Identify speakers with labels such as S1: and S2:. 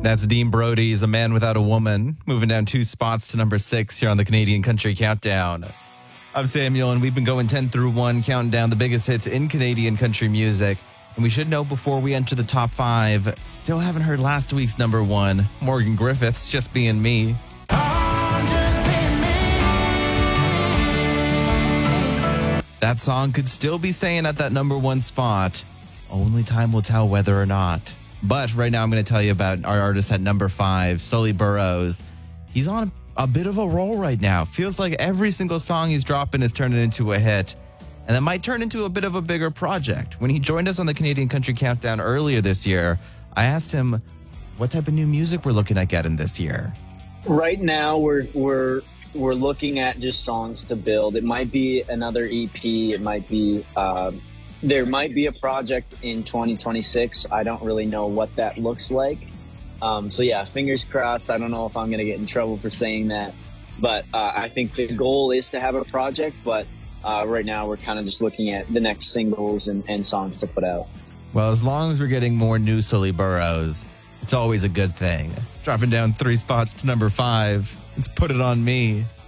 S1: That's Dean Brody's A Man Without a Woman, moving down 2 spots to number 6 here on the Canadian Country Countdown. I'm Samuel, and we've been going 10 through 1, counting down the biggest hits in Canadian country music. And we should know before we enter the top 5, still haven't heard last week's number 1, Morgan Griffith's Just Being Me. That song could still be staying at that number 1 spot. Only time will tell whether or not. But right now I'm going to tell you about our artist at number 5, Sully Burrows. He's on a bit of a roll right now. Feels like every single song he's dropping is turning into a hit. And that might turn into a bit of a bigger project. When he joined us on the Canadian Country Countdown earlier this year, I asked him what type of new music we're looking at getting this year.
S2: Right now we're looking at just songs to build. It might be another EP. It might be there might be a project in 2026. I don't really know what that looks like. So yeah, fingers crossed. I don't know if I'm going to get in trouble for saying that. But I think the goal is to have a project. But right now we're kind of just looking at the next singles and songs to put out.
S1: Well, as long as we're getting more new Sully Burrows, it's always a good thing. Dropping down 3 spots to number 5. It's Put It On Me.